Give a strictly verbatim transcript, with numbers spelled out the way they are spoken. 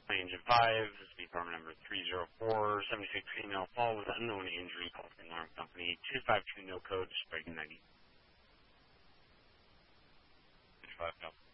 My engine five, this will be farmer number three zero four seven six female fall with unknown injury, call from alarm company two five two no code, spreading ninety. five, no.